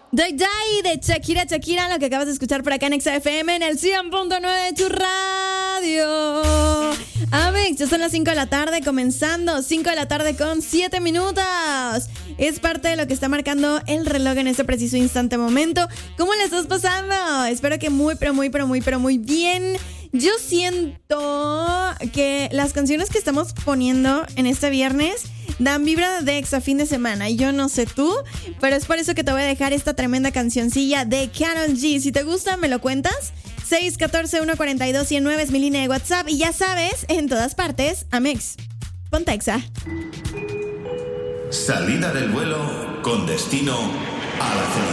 Day Day de Shakira, lo que acabas de escuchar por acá en XFM en el 100.9 de tu radio. Amix, ya son las 5 de la tarde, comenzando 5 de la tarde con 7 minutos. Es parte de lo que está marcando el reloj en este preciso instante momento. ¿Cómo le estás pasando? Espero que muy bien. Yo siento que las canciones que estamos poniendo en este viernes dan vibra de exa fin de semana. Y yo no sé tú, pero es por eso que te voy a dejar esta tremenda cancioncilla de Karol G. Si te gusta, me lo cuentas. 614-142-109 es mi línea de WhatsApp. Y ya sabes, en todas partes, Amix. Ponte exa. Salida del vuelo con destino a la cena.